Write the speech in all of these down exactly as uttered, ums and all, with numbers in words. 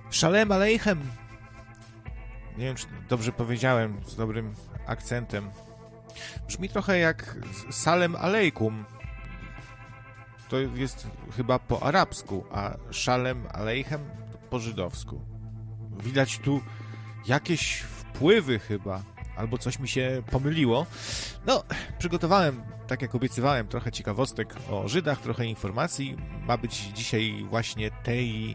Szalem Aleichem. Nie wiem, czy dobrze powiedziałem, z dobrym akcentem. Brzmi trochę jak Salem Aleikum. To jest chyba po arabsku, a Szalem Aleichem po żydowsku. Widać tu jakieś wpływy chyba, albo coś mi się pomyliło. No, przygotowałem, tak jak obiecywałem, trochę ciekawostek o Żydach, trochę informacji. Ma być dzisiaj właśnie tej,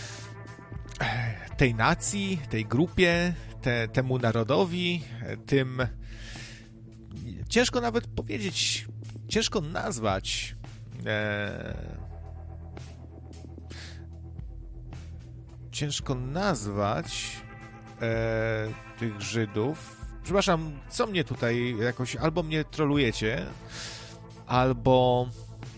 tej nacji, tej grupie, te, temu narodowi, tym... Ciężko nawet powiedzieć, ciężko nazwać... E... Ciężko nazwać e... tych Żydów. Przepraszam, co mnie tutaj jakoś... Albo mnie trolujecie, albo...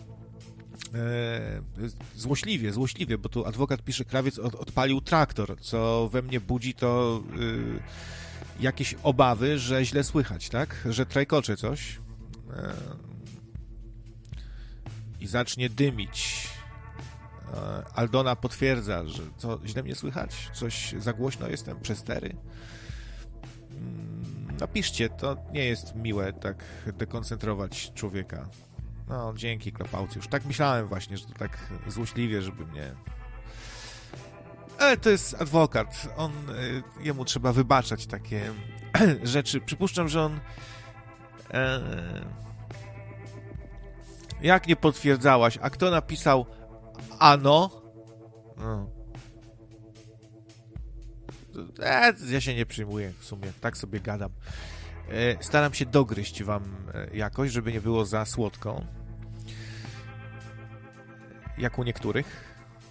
E... Złośliwie, złośliwie, bo tu adwokat pisze, krawiec od, odpalił traktor, co we mnie budzi to... Y... jakieś obawy, że źle słychać, tak? Że trajkocze coś e... i zacznie dymić. E... Aldona potwierdza, że co, źle mnie słychać? Coś za głośno jestem? Przez stery? Napiszcie, to nie jest miłe tak dekoncentrować człowieka. No, dzięki, Klapaucjusz. Tak myślałem właśnie, że to tak złośliwie, żeby mnie... Ale to jest adwokat. On, jemu trzeba wybaczać takie rzeczy. Przypuszczam, że on... E, jak nie potwierdzałaś? A kto napisał ano? No. E, ja się nie przyjmuję w sumie. Tak sobie gadam. E, staram się dogryźć wam jakoś, żeby nie było za słodko. Jak u niektórych.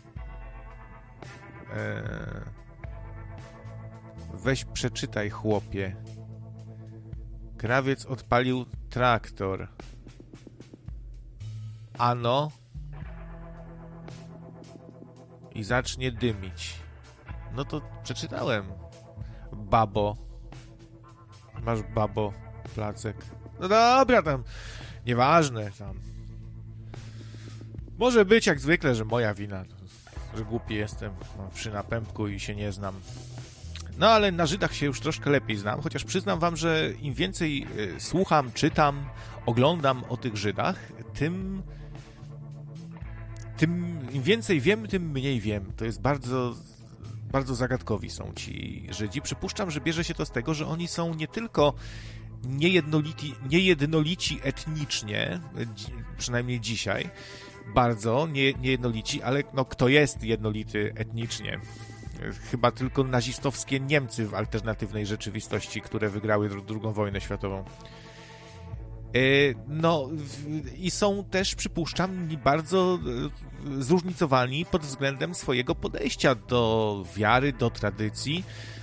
Weź przeczytaj, chłopie. Krawiec odpalił traktor. Ano. I zacznie dymić. No to przeczytałem. Babo. Masz, babo, placek. No dobra, tam. Nieważne, tam. Może być jak zwykle, że moja wina. Że głupi jestem, mam wszy na pępku i się nie znam. No ale na Żydach się już troszkę lepiej znam, chociaż przyznam wam, że im więcej y, słucham, czytam, oglądam o tych Żydach, tym, tym im więcej wiem, tym mniej wiem. To jest bardzo, bardzo zagadkowi są ci Żydzi. Przypuszczam, że bierze się to z tego, że oni są nie tylko niejednolici, niejednolici etnicznie, przynajmniej dzisiaj, bardzo nie, niejednolici, ale no, kto jest jednolity etnicznie? Chyba tylko nazistowskie Niemcy w alternatywnej rzeczywistości, które wygrały drugą wojnę światową. No i są też, przypuszczam, bardzo zróżnicowani pod względem swojego podejścia do wiary, do tradycji,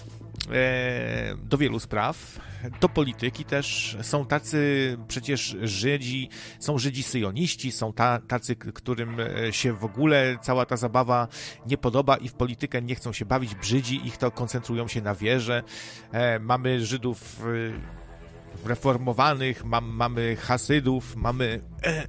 do wielu spraw, do polityki też. Są tacy przecież Żydzi, są Żydzi syjoniści, są ta, tacy, którym się w ogóle cała ta zabawa nie podoba i w politykę nie chcą się bawić, brzydzi ich to, koncentrują się na wierze. E, mamy Żydów e, reformowanych, mam, mamy Hasydów, mamy e,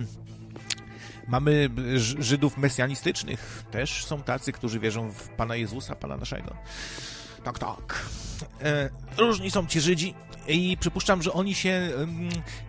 mamy Żydów mesjanistycznych, też są tacy, którzy wierzą w Pana Jezusa, Pana naszego. Tak, tak. E, różni są ci Żydzi i przypuszczam, że oni się